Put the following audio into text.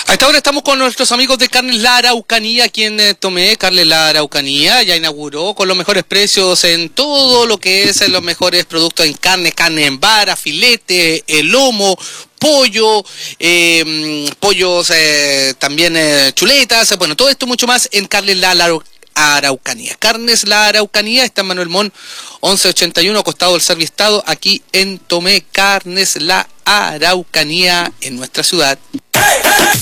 A esta hora estamos con nuestros amigos de Carnes La Araucanía, aquí en Tomé. Carnes La Araucanía ya inauguró con los mejores precios en todo lo que es los mejores productos en carne en vara, filete, lomo, pollo, pollos, también chuletas, bueno, todo esto mucho más en Carnes La Araucanía. Carnes La Araucanía está en Manuel Mon 1181, costado del Serviestado, aquí en Tomé. Carnes La Araucanía en nuestra ciudad.